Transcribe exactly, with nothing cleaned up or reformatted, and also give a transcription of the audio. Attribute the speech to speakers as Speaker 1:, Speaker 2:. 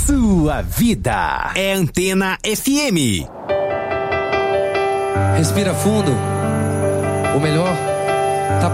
Speaker 1: sua vida é Antena F M.
Speaker 2: Respira fundo. O melhor